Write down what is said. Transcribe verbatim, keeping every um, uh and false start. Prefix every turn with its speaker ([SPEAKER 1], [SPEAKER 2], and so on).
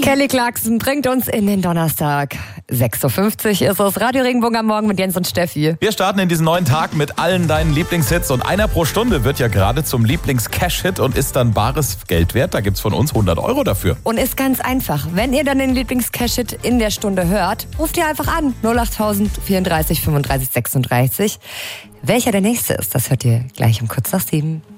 [SPEAKER 1] Kelly Clarkson bringt uns in den Donnerstag. sechs Uhr fünfzig ist es. Radio Regenbogen am Morgen mit Jens und Steffi.
[SPEAKER 2] Wir starten in diesen neuen Tag mit allen deinen Lieblingshits. Und einer pro Stunde wird ja gerade zum Lieblings-Cash-Hit und ist dann bares Geld wert. Da gibt's von uns hundert Euro dafür.
[SPEAKER 1] Und ist ganz einfach. Wenn ihr dann den Lieblings-Cash-Hit in der Stunde hört, ruft ihr einfach an. null acht tausend vierunddreißig fünfunddreißig sechsunddreißig. Welcher der nächste ist, das hört ihr gleich um kurz nach sieben.